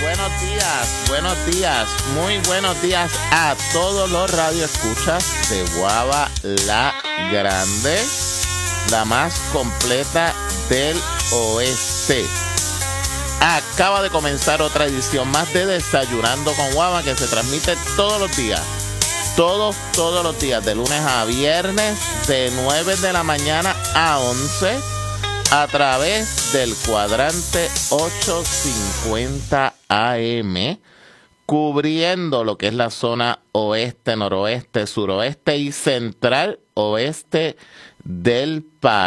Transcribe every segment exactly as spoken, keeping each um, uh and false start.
buenos días, buenos días, muy buenos días a todos los radioescuchas de Guava La Grande, la más completa del oeste. Acaba de comenzar otra edición más de Desayunando con Guava, que se transmite todos los días, todos, todos los días, de lunes a viernes, de nueve de la mañana a once, a través del cuadrante ochocientos cincuenta A M, cubriendo lo que es la zona oeste, noroeste, suroeste y central oeste del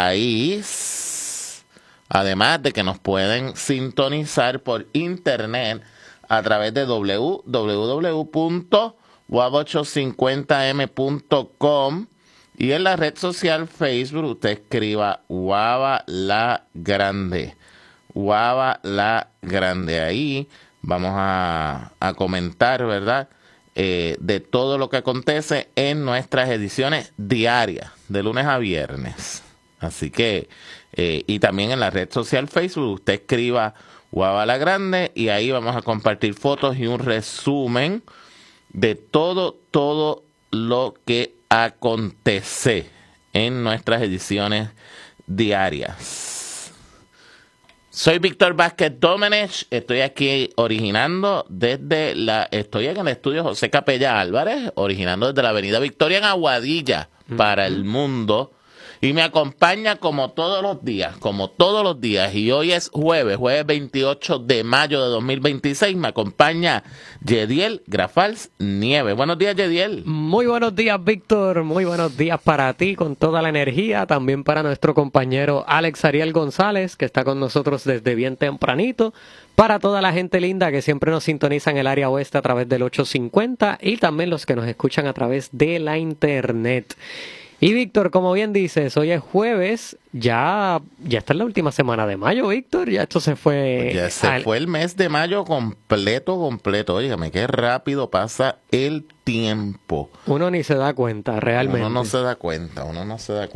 país. Además de que nos pueden sintonizar por internet a través de doble u doble u doble u punto guava ochocientos cincuenta eme punto com. Y en la red social Facebook usted escriba Guava La Grande. Guava La Grande. Ahí vamos a, a comentar, ¿verdad? Eh, de todo lo que acontece en nuestras ediciones diarias, de lunes a viernes. Así que, eh, y también en la red social Facebook usted escriba Guava La Grande y ahí vamos a compartir fotos y un resumen de todo, todo lo que acontece en nuestras ediciones diarias. Soy Víctor Vázquez Domenech, estoy aquí originando desde la, estoy en el estudio José Capella Álvarez, originando desde la avenida Victoria en Aguadilla, uh-huh, para el mundo. Y me acompaña como todos los días, como todos los días, y hoy es jueves, jueves veintiocho de mayo de dos mil veintiséis, me acompaña Yediel Grafals Nieves. Buenos días, Yediel. Muy buenos días, Víctor, muy buenos días para ti, con toda la energía, también para nuestro compañero Alex Ariel González, que está con nosotros desde bien tempranito, para toda la gente linda que siempre nos sintoniza en el área oeste a través del ochocientos cincuenta y también los que nos escuchan a través de la internet. Y Víctor, como bien dices, hoy es jueves, ya, ya está en la última semana de mayo, Víctor, ya esto se fue... Ya se al... fue el mes de mayo completo, completo, óigame, qué rápido pasa el tiempo. Uno ni se da cuenta, realmente. Uno no se da cuenta, uno no se da cuenta.